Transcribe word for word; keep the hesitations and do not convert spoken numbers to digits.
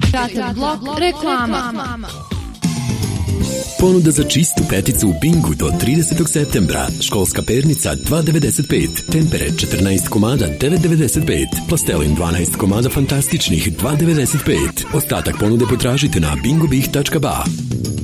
Starter blok reklama. Ponuda za čistu peticu u Bingu do tridesetog septembra. Školska pernica dva devedeset pet, tempere četrnaest komada devet devedeset pet, plastelin dvanaest komada fantastičnih dva devedeset pet. Ostatak ponude potražite na bingobih tačka ba.